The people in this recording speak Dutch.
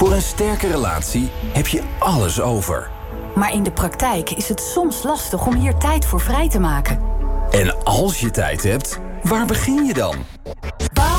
Voor een sterke relatie heb je alles over. Maar in de praktijk is het soms lastig om hier tijd voor vrij te maken. En als je tijd hebt, waar begin je dan?